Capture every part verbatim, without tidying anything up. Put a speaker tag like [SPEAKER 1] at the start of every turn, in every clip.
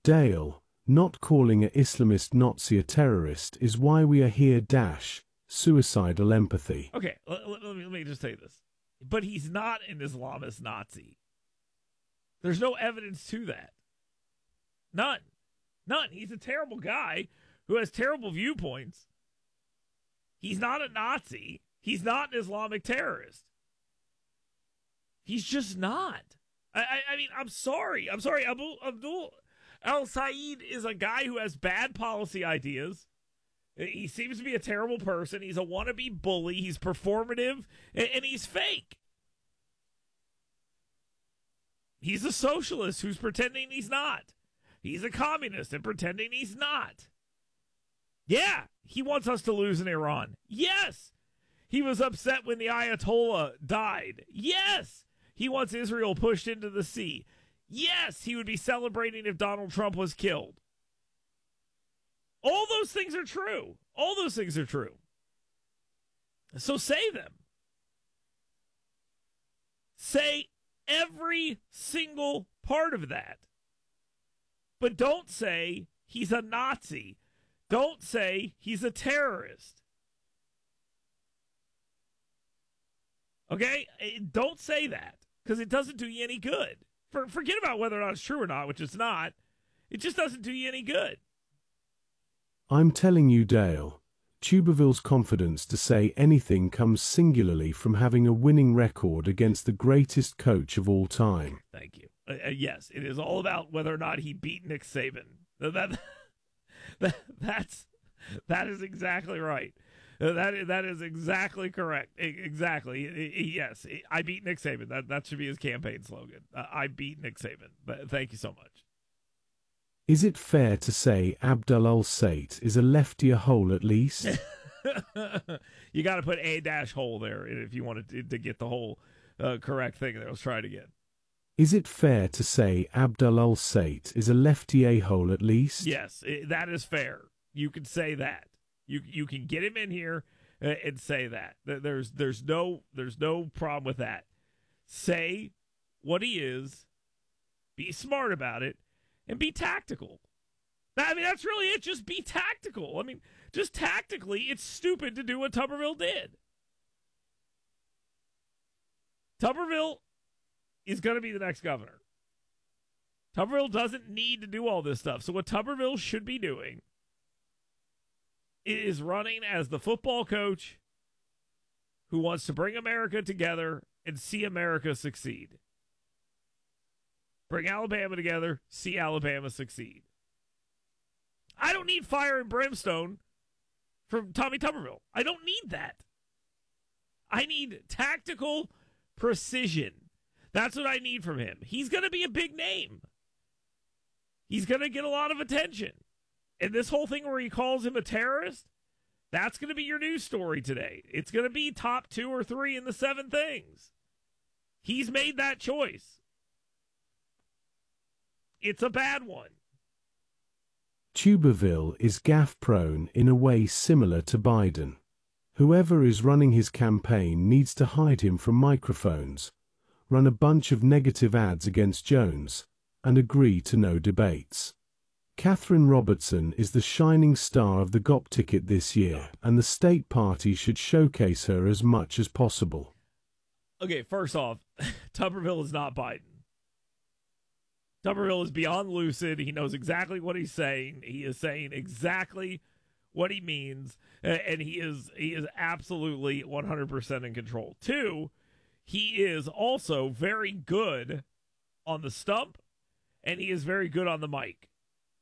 [SPEAKER 1] Dale, not calling an Islamist Nazi a terrorist is why we are here dash suicidal empathy.
[SPEAKER 2] Okay, let, let, let, me, let me just say this. But he's not an Islamist Nazi. There's no evidence to that. None. None. He's a terrible guy who has terrible viewpoints. He's not a Nazi. He's not an Islamic terrorist. He's just not. I, I, I mean, I'm sorry. I'm sorry. Abdul, Abdul al-Said is a guy who has bad policy ideas. He seems to be a terrible person. He's a wannabe bully. He's performative, and, and he's fake. He's a socialist who's pretending he's not. He's a communist and pretending he's not. Yeah, he wants us to lose in Iran. Yes. He was upset when the Ayatollah died. Yes. He wants Israel pushed into the sea. Yes, he would be celebrating if Donald Trump was killed. All those things are true. All those things are true. So say them. Say every single part of that. But don't say he's a Nazi. Don't say he's a terrorist. Okay? Don't say that, because it doesn't do you any good. For, forget about whether or not it's true or not, which it's not. It just doesn't do you any good.
[SPEAKER 1] I'm telling you, Dale, Tuberville's confidence to say anything comes singularly from having a winning record against the greatest coach of all time.
[SPEAKER 2] Thank you. Uh, yes, it is all about whether or not he beat Nick Saban. That, that, that's, that is exactly right. Uh, that, is, that is exactly correct. Exactly. Yes, I beat Nick Saban. That, that should be his campaign slogan. Uh, I beat Nick Saban. But thank you so much.
[SPEAKER 1] Is it fair to say Abdul al-Said is a lefty a hole at least?
[SPEAKER 2] You got to put a dash hole there if you wanted to, to get the whole uh, correct thing there. Let's try it again.
[SPEAKER 1] Is it fair to say Abdul al-Said is a lefty a-hole at least?
[SPEAKER 2] Yes, it, that is fair. You can say that. You you can get him in here uh, and say that. There's there's no there's no problem with that. Say what he is. Be smart about it. And be tactical. I mean, that's really it. Just be tactical. I mean, just tactically, it's stupid to do what Tuberville did. Tuberville is going to be the next governor. Tuberville doesn't need to do all this stuff. So what Tuberville should be doing is running as the football coach who wants to bring America together and see America succeed. Bring Alabama together, see Alabama succeed. I don't need fire and brimstone from Tommy Tuberville. I don't need that. I need tactical precision. That's what I need from him. He's going to be a big name. He's going to get a lot of attention. And this whole thing where he calls him a terrorist, that's going to be your news story today. It's going to be top two or three in the seven things. He's made that choice. It's a bad one.
[SPEAKER 1] Tuberville is gaffe-prone in a way similar to Biden. Whoever is running his campaign needs to hide him from microphones, run a bunch of negative ads against Jones, and agree to no debates. Catherine Robertson is the shining star of the G O P ticket this year, and the state party should showcase her as much as possible.
[SPEAKER 2] Okay, first off, Tuberville is not Biden. Tuberville is beyond lucid. He knows exactly what he's saying. He is saying exactly what he means, and he is he is absolutely one hundred percent in control. Two, he is also very good on the stump, and he is very good on the mic.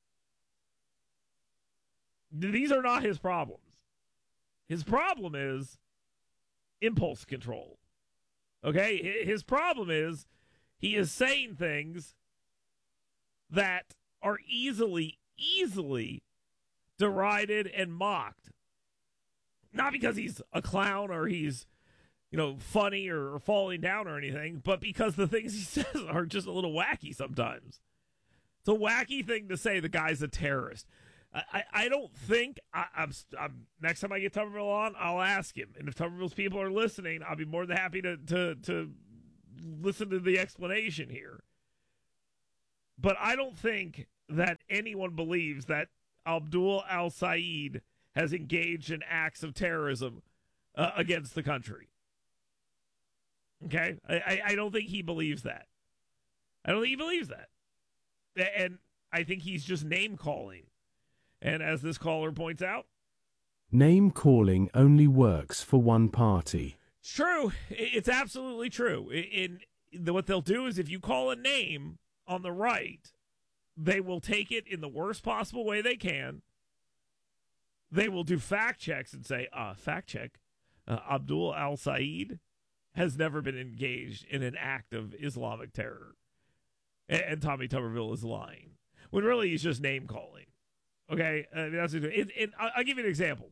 [SPEAKER 2] These are not his problems. His problem is impulse control. Okay? His problem is he is saying things that are easily, easily derided and mocked. Not because he's a clown or he's, you know, funny or, or falling down or anything, but because the things he says are just a little wacky sometimes. It's a wacky thing to say the guy's a terrorist. I, I, I don't think, I, I'm, I'm next time I get Tuberville on, I'll ask him. And if Tuberville's people are listening, I'll be more than happy to, to, to listen to the explanation here. But I don't think that anyone believes that Abdul al-Sayed has engaged in acts of terrorism uh, against the country. Okay? I, I, I don't think he believes that. I don't think he believes that. And I think he's just name-calling. And as this caller points out,
[SPEAKER 1] name-calling only works for one party.
[SPEAKER 2] It's true. It's absolutely true. In, in what they'll do is if you call a name on the right, they will take it in the worst possible way they can. They will do fact checks and say, uh, fact check, uh, Abdul al-Sayed has never been engaged in an act of Islamic terror. And, and Tommy Tuberville is lying. When really he's just name-calling. Okay? I mean, that's it, it, it, I'll give you an example.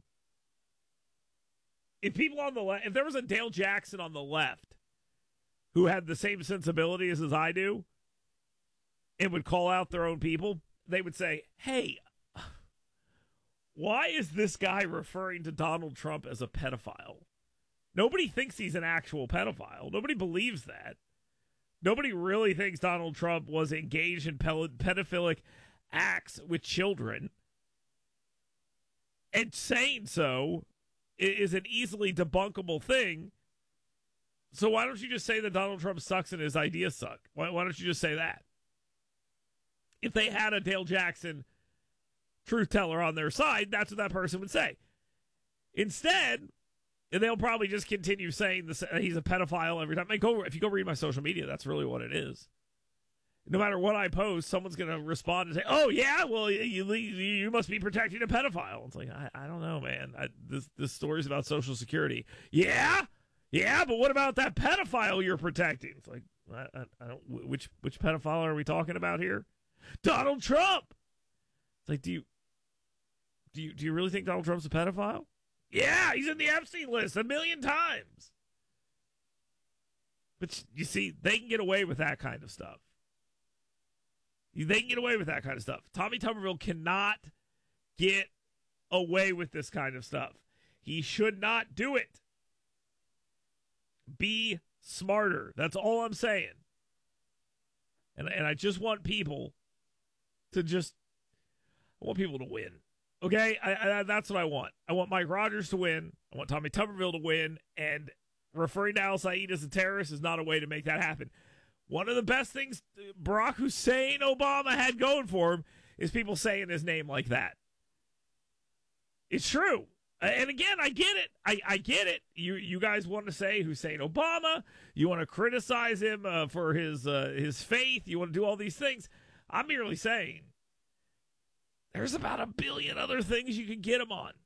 [SPEAKER 2] If people on the left, if there was a Dale Jackson on the left who had the same sensibilities as I do and would call out their own people, they would say, hey, why is this guy referring to Donald Trump as a pedophile? Nobody thinks he's an actual pedophile. Nobody believes that. Nobody really thinks Donald Trump was engaged in pedophilic acts with children. And saying so is an easily debunkable thing. So why don't you just say that Donald Trump sucks and his ideas suck? Why, why don't you just say that? If they had a Dale Jackson truth teller on their side, that's what that person would say. Instead, and they'll probably just continue saying this, he's a pedophile every time. I mean, go, if you go read my social media, that's really what it is. No matter what I post, someone's going to respond and say, oh, yeah, well, you you must be protecting a pedophile. It's like, I, I don't know, man. I, this, this story's about Social Security. Yeah? Yeah, but what about that pedophile you're protecting? It's like, I, I, I don't. Which which pedophile are we talking about here? Donald Trump! It's like, do you, do you, do you really think Donald Trump's a pedophile? Yeah, he's in the Epstein list a million times. But you see, they can get away with that kind of stuff. They can get away with that kind of stuff. Tommy Tuberville cannot get away with this kind of stuff. He should not do it. Be smarter. That's all I'm saying. And, and I just want people to just, I want people to win. Okay? I, I, that's what I want. I want Mike Rogers to win. I want Tommy Tuberville to win. And referring to al-Sayed as a terrorist is not a way to make that happen. One of the best things Barack Hussein Obama had going for him is people saying his name like that. It's true. And again, I get it. I, I get it. You you guys want to say Hussein Obama. You want to criticize him uh, for his uh, his faith. You want to do all these things. I'm merely saying there's about a billion other things you can get him on.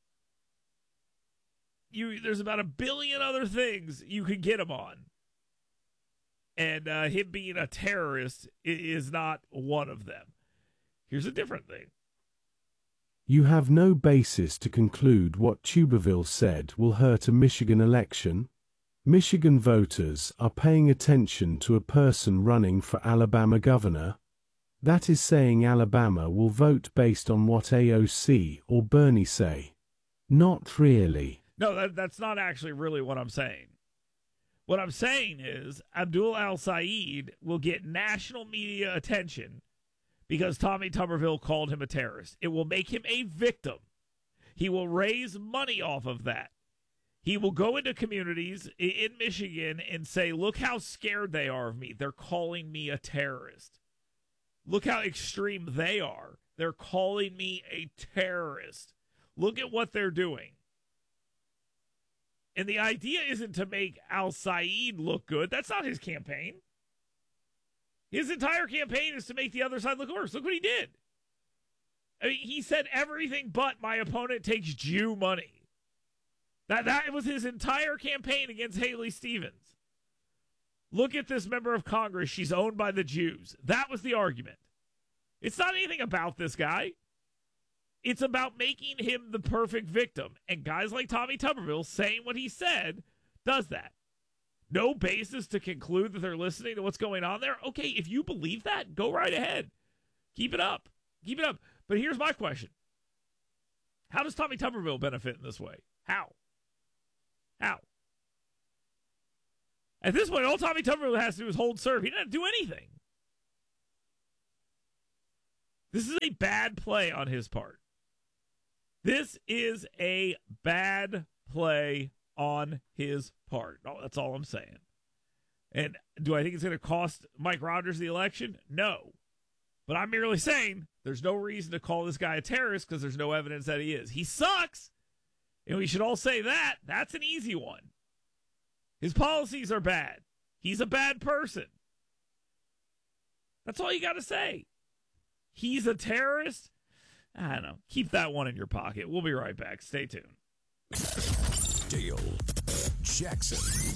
[SPEAKER 2] You There's about a billion other things you can get him on. And uh, him being a terrorist is not one of them. Here's a different thing.
[SPEAKER 1] You have no basis to conclude what Tuberville said will hurt a Michigan election. Michigan voters are paying attention to a person running for Alabama governor. That is saying Alabama will vote based on what A O C or Bernie say. Not really.
[SPEAKER 2] No, that, that's not actually really what I'm saying. What I'm saying is Abdul al-Sayed will get national media attention because Tommy Tuberville called him a terrorist. It will make him a victim. He will raise money off of that. He will go into communities in Michigan and say, look how scared they are of me. They're calling me a terrorist. Look how extreme they are. They're calling me a terrorist. Look at what they're doing. And the idea isn't to make al-Sayed look good. That's not his campaign. His entire campaign is to make the other side look worse. Look what he did. I mean, he said everything but my opponent takes Jew money. That, that was his entire campaign against Haley Stevens. Look at this member of Congress. She's owned by the Jews. That was the argument. It's not anything about this guy. It's about making him the perfect victim. And guys like Tommy Tuberville saying what he said does that. No basis to conclude that they're listening to what's going on there. Okay, if you believe that, go right ahead. Keep it up. Keep it up. But here's my question. How does Tommy Tuberville benefit in this way? How? How? At this point, all Tommy Tuberville has to do is hold serve. He doesn't do anything. This is a bad play on his part. This is a bad play on his part. Oh, that's all I'm saying. And do I think it's going to cost Mike Rogers the election? No. But I'm merely saying there's no reason to call this guy a terrorist because there's no evidence that he is. He sucks, and we should all say that. That's an easy one. His policies are bad. He's a bad person. That's all you got to say. He's a terrorist? I don't know. Keep that one in your pocket. We'll be right back. Stay tuned.
[SPEAKER 3] Dale Jackson.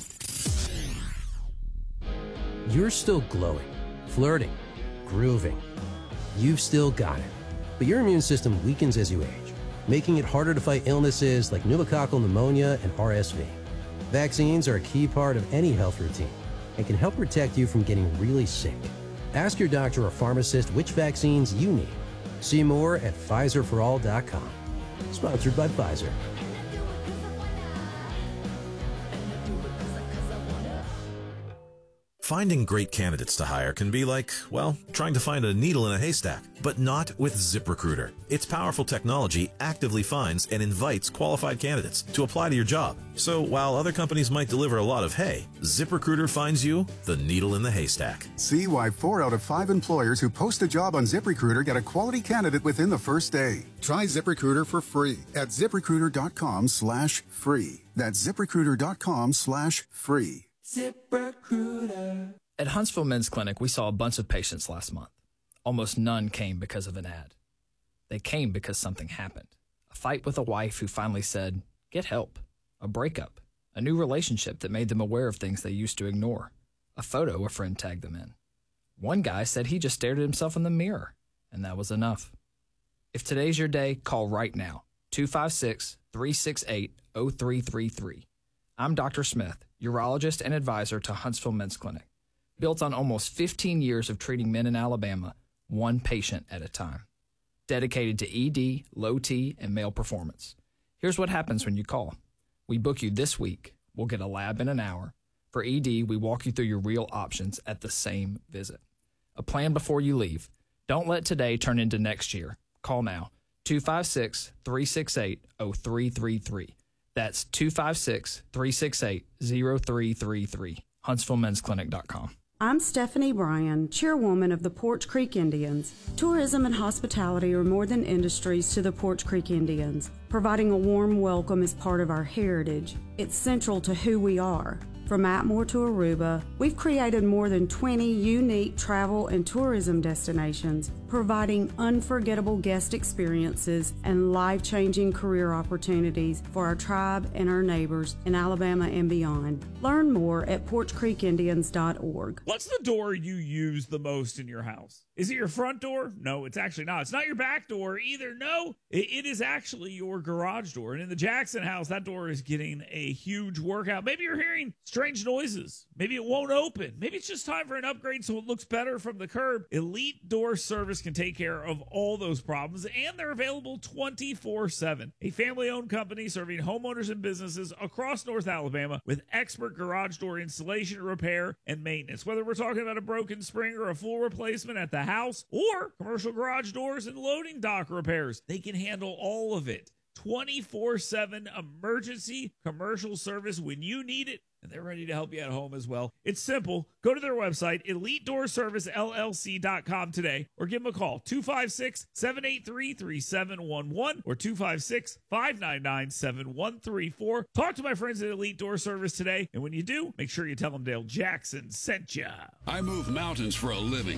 [SPEAKER 4] You're still glowing, flirting, grooving. You've still got it. But your immune system weakens as you age, making it harder to fight illnesses like pneumococcal pneumonia and R S V. Vaccines are a key part of any health routine and can help protect you from getting really sick. Ask your doctor or pharmacist which vaccines you need. See more at Pfizer for all dot com. Sponsored by Pfizer.
[SPEAKER 3] Finding great candidates to hire can be like, well, trying to find a needle in a haystack, but not with ZipRecruiter. Its powerful technology actively finds and invites qualified candidates to apply to your job. So while other companies might deliver a lot of hay, ZipRecruiter finds you the needle in the haystack.
[SPEAKER 5] See why four out of five employers who post a job on ZipRecruiter get a quality candidate within the first day. Try ZipRecruiter for free at ZipRecruiter.com slash free. That's ZipRecruiter.com slash free.
[SPEAKER 6] ZipRecruiter. At Huntsville Men's Clinic, we saw a bunch of patients last month. Almost none came because of an ad. They came because something happened. A fight with a wife who finally said, get help. A breakup. A new relationship that made them aware of things they used to ignore. A photo a friend tagged them in. One guy said he just stared at himself in the mirror, and that was enough. If today's your day, call right now. two five six, three six eight, zero three three three. I'm Doctor Smith, urologist and advisor to Huntsville Men's Clinic, built on almost fifteen years of treating men in Alabama, one patient at a time. Dedicated to E D, low T, and male performance. Here's what happens when you call. We book you this week. We'll get a lab in an hour. For E D, we walk you through your real options at the same visit. A plan before you leave. Don't let today turn into next year. Call now. two five six, three six eight, zero three three three. That's two five six, three six eight, zero three three three. Huntsville Men's Clinic dot com.
[SPEAKER 7] I'm Stephanie Bryan, chairwoman of the Porch Creek Indians. Tourism and hospitality are more than industries to the Porch Creek Indians. Providing a warm welcome is part of our heritage. It's central to who we are. From Atmore to Aruba, we've created more than twenty unique travel and tourism destinations, providing unforgettable guest experiences and life-changing career opportunities for our tribe and our neighbors in Alabama and beyond. Learn more at porch creek indians dot org.
[SPEAKER 2] What's the door you use the most in your house? Is it your front door? No, it's actually not. It's not your back door either. No, it, it is actually your garage door. And in the Jackson house, that door is getting a huge workout. Maybe you're hearing strange noises. Maybe it won't open. Maybe it's just time for an upgrade so it looks better from the curb. Elite Door Service can take care of all those problems, and they're available twenty-four seven. A family-owned company serving homeowners and businesses across North Alabama with expert garage door installation, repair, and maintenance. Whether we're talking about a broken spring or a full replacement at the house or commercial garage doors and loading dock repairs, they can handle all of it. twenty-four seven emergency commercial service when you need it, and they're ready to help you at home as well. It's simple. Go to their website, elite door service L L C dot com today, or give them a call, two five six, seven eight three, three seven one one or two five six, five nine nine, seven one three four. Talk to my friends at Elite Door Service today, and when you do, make sure you tell them Dale Jackson sent ya.
[SPEAKER 8] I move mountains for a living.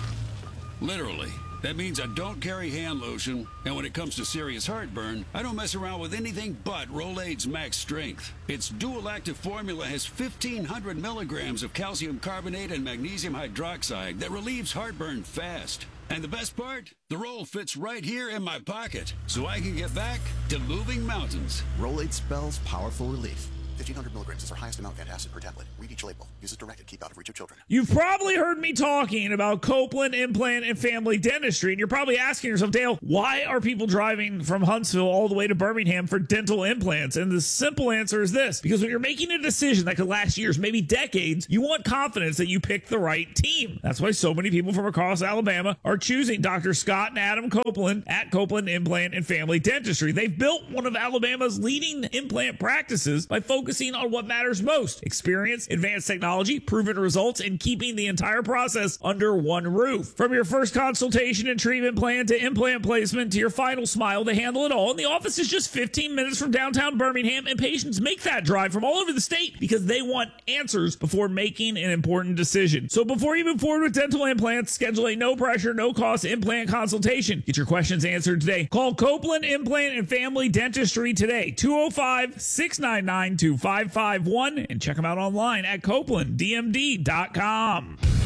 [SPEAKER 8] Literally. That means I don't carry hand lotion, and when it comes to serious heartburn, I don't mess around with anything but Rolaids Max Strength. Its dual-active formula has fifteen hundred milligrams of calcium carbonate and magnesium hydroxide that relieves heartburn fast. And the best part? The roll fits right here in my pocket, so I can get back to moving mountains.
[SPEAKER 9] Rolaids spells powerful relief.
[SPEAKER 5] fifteen hundred milligrams is our highest amount of antacid per tablet. Read each label. Use as directed. Keep out of reach of children.
[SPEAKER 2] You've probably heard me talking about Copeland Implant and Family Dentistry, and you're probably asking yourself, Dale, why are people driving from Huntsville all the way to Birmingham for dental implants? And the simple answer is this: because when you're making a decision that could last years, maybe decades, you want confidence that you picked the right team. That's why so many people from across Alabama are choosing Doctor Scott and Adam Copeland at Copeland Implant and Family Dentistry. They've built one of Alabama's leading implant practices by focusing on what matters most: experience, advanced technology, proven results, and keeping the entire process under one roof. From your first consultation and treatment plan to implant placement to your final smile, they handle it all. And the office is just fifteen minutes from downtown Birmingham, and patients make that drive from all over the state because they want answers before making an important decision. So before you move forward with dental implants, schedule a no pressure, no cost implant consultation. Get your questions answered today. Call Copeland Implant and Family Dentistry today, two oh five, six nine nine, two five five one, and check them out online at copeland d m d dot com.